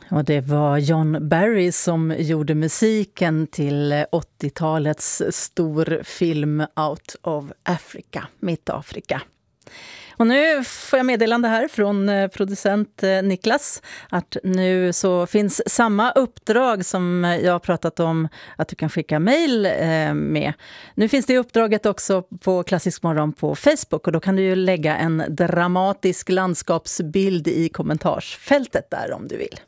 Och det var John Barry som gjorde musiken till 80-talets stor film Out of Africa, Mitt Afrika. Och nu får jag meddelande här från producent Niklas att nu så finns samma uppdrag som jag har pratat om att du kan skicka mejl med. Nu finns det uppdraget också på Klassisk morgon på Facebook och då kan du ju lägga en dramatisk landskapsbild i kommentarsfältet där om du vill.